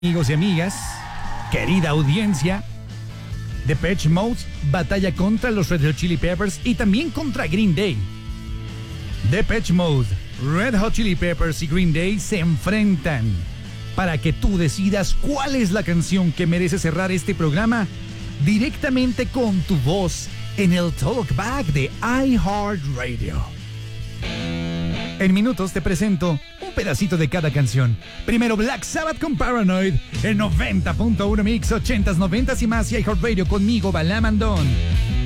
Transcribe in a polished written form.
Amigos y amigas, querida audiencia, Depeche Mode batalla contra los Red Hot Chili Peppers y también contra Green Day. Depeche Mode, Red Hot Chili Peppers y Green Day se enfrentan para que tú decidas cuál es la canción que merece cerrar este programa directamente con tu voz en el Talkback de iHeartRadio. En minutos te presento un pedacito de cada canción. Primero Black Sabbath con Paranoid, el 90.1 Mix, 80s, 90s y más, y iHeartRadio conmigo, Balam Andón.